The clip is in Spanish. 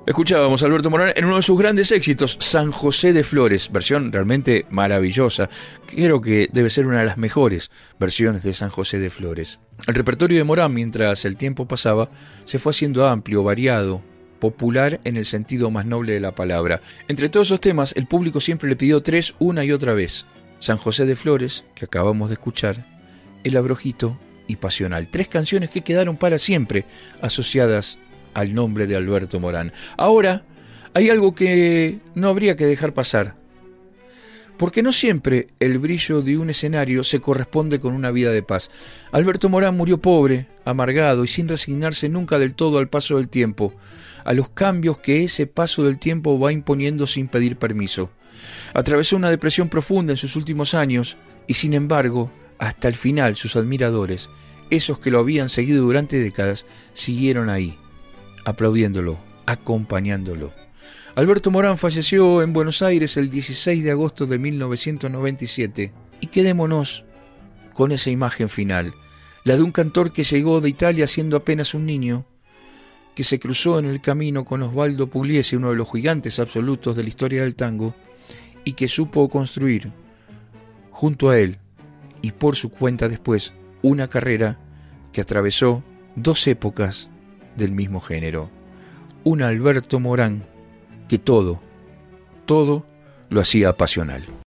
Escuchábamos a Alberto Morán en uno de sus grandes éxitos, San José de Flores, versión realmente maravillosa. Creo que debe ser una de las mejores versiones de San José de Flores. El repertorio de Morán, mientras el tiempo pasaba, se fue haciendo amplio, variado, popular en el sentido más noble de la palabra. Entre todos esos temas, el público siempre le pidió tres una y otra vez. San José de Flores, que acabamos de escuchar, El Abrojito y Pasional. Tres canciones que quedaron para siempre asociadas al nombre de Alberto Morán. Ahora, hay algo que no habría que dejar pasar, porque no siempre el brillo de un escenario se corresponde con una vida de paz. Alberto Morán murió pobre, amargado y sin resignarse nunca del todo al paso del tiempo, a los cambios que ese paso del tiempo va imponiendo sin pedir permiso. Atravesó una depresión profunda en sus últimos años y, sin embargo, hasta el final sus admiradores, esos que lo habían seguido durante décadas, siguieron ahí, aplaudiéndolo, acompañándolo. Alberto Morán falleció en Buenos Aires el 16 de agosto de 1997 y quedémonos con esa imagen final, la de un cantor que llegó de Italia siendo apenas un niño, que se cruzó en el camino con Osvaldo Pugliese, uno de los gigantes absolutos de la historia del tango, y que supo construir junto a él y por su cuenta después una carrera que atravesó dos épocas del mismo género. Un Alberto Morán que todo lo hacía pasional.